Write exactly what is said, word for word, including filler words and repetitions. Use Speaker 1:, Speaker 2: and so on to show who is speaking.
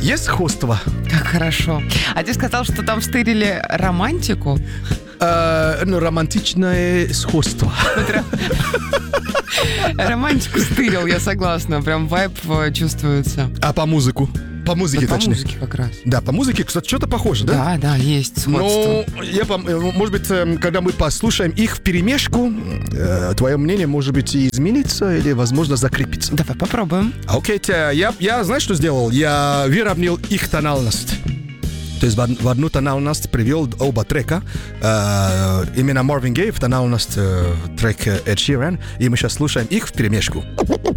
Speaker 1: есть сходство.
Speaker 2: Как хорошо. А ты сказал, что там стырили романтику?
Speaker 1: Э, ну, романтичное сходство.
Speaker 2: Романтику стырил, я согласна. Прям вайб э, чувствуется.
Speaker 1: А по музыку? По музыке,
Speaker 2: Вот по
Speaker 1: точнее.
Speaker 2: музыке как раз.
Speaker 1: Да, по музыке, кстати, что-то похоже, да?
Speaker 2: Да, да, есть сходство.
Speaker 1: Ну, я, пом- э, может быть, э, когда мы послушаем их вперемешку, э, твое мнение, может быть, и изменится или, возможно, закрепится.
Speaker 2: Давай попробуем.
Speaker 1: Окей, те- я, я, знаешь, что сделал? Я выровнял их тональность. То есть в, од- в одну тональность привел оба трека. Э, именно Marvin Gaye в тональность э, трек Эд Ширан. И мы сейчас слушаем их вперемешку.